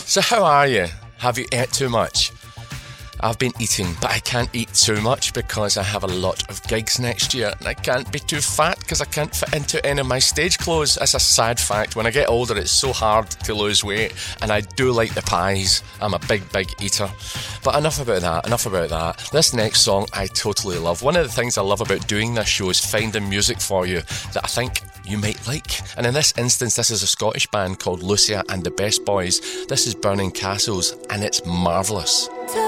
So how are you? Have you ate too much? I've been eating, but I can't eat too much because I have a lot of gigs next year and I can't be too fat because I can't fit into any of my stage clothes. It's a sad fact. When I get older, it's so hard to lose weight, and I do like the pies. I'm a big eater. But enough about that. This next song I totally love. One of the things I love about doing this show is finding music for you that I think you might like. And in this instance, this is a Scottish band called Lucia and the Best Boys. This is Burning Castles, and it's marvellous.